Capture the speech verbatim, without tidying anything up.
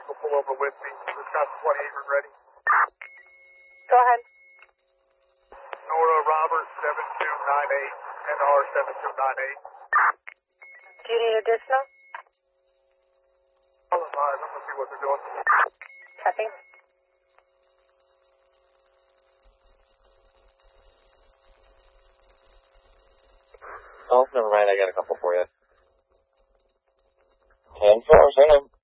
vehicle pull over with me. Wisconsin twenty-eight, we're ready. Go ahead. Nora Robert, seven two nine eight, N R seven two nine eight. Do you need additional? All advised, I'm going to see what they're doing. Copy. Oh, never mind, I got a couple for you. ten four, send them.